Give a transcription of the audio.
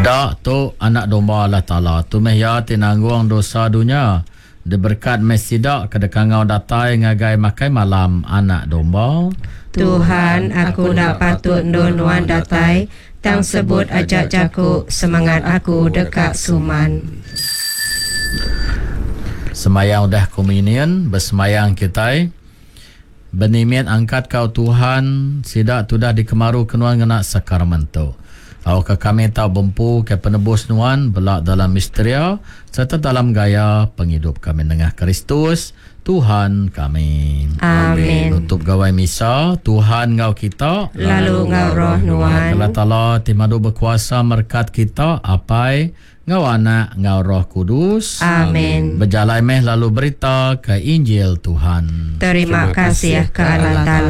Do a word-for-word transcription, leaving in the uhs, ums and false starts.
Ada tu anak domba Allah Ta'ala. Tu meh ya tinanggung dosa dunia. Diberkat mesidak kedekangau datai ngagai makai malam anak domba. Tuhan, aku dak patut nuan datai, tang sebut ajak jaku semangat aku dekat suman. Semayang dah komunion, bersemayang kita. Benimian angkat kau Tuhan, sidak tu dah dikemaru kenuan ngena sakarmento. Au ke kami tahu bempu ke penebus nuan belak dalam misteria serta dalam gaya penghidup kami dengan Kristus Tuhan kami. Amin. Nutup gawai misa, Tuhan ngau kita lalu ngau roh nuan. Allah Ta'ala timadu berkuasa merkat kita apai ngau anak ngau roh kudus. Amin. Berjalan meh lalu berita ke Injil Tuhan. Terima kasih ke Allah Ta'ala.